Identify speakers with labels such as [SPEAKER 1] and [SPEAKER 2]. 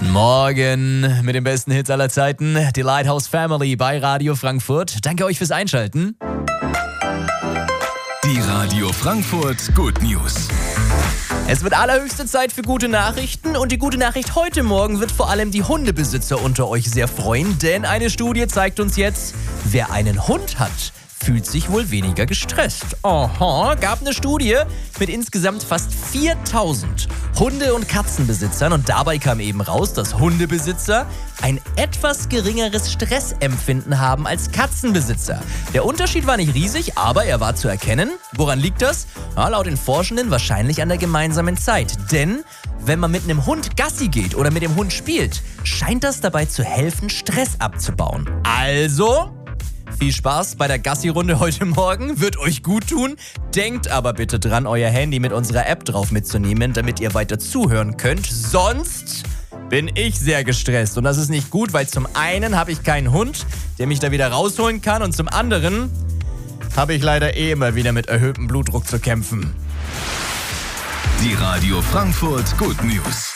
[SPEAKER 1] Guten Morgen mit den besten Hits aller Zeiten. Die Lighthouse Family bei Radio Frankfurt. Danke euch fürs Einschalten.
[SPEAKER 2] Die Radio Frankfurt Good News.
[SPEAKER 1] Es wird allerhöchste Zeit für gute Nachrichten und die gute Nachricht heute Morgen wird vor allem die Hundebesitzer unter euch sehr freuen, denn eine Studie zeigt uns jetzt, wer einen Hund hat, fühlt sich wohl weniger gestresst. Aha, gab eine Studie mit insgesamt fast 4000 Hunde- und Katzenbesitzern und dabei kam eben raus, dass Hundebesitzer ein etwas geringeres Stressempfinden haben als Katzenbesitzer. Der Unterschied war nicht riesig, aber er war zu erkennen. Woran liegt das? Ja, laut den Forschenden wahrscheinlich an der gemeinsamen Zeit. Denn wenn man mit einem Hund Gassi geht oder mit dem Hund spielt, scheint das dabei zu helfen, Stress abzubauen. Also viel Spaß bei der Gassi-Runde heute Morgen, wird euch gut tun. Denkt aber bitte dran, euer Handy mit unserer App drauf mitzunehmen, damit ihr weiter zuhören könnt. Sonst bin ich sehr gestresst und das ist nicht gut, weil zum einen habe ich keinen Hund, der mich da wieder rausholen kann und zum anderen habe ich leider immer wieder mit erhöhtem Blutdruck zu kämpfen.
[SPEAKER 2] Die Radio Frankfurt Good News.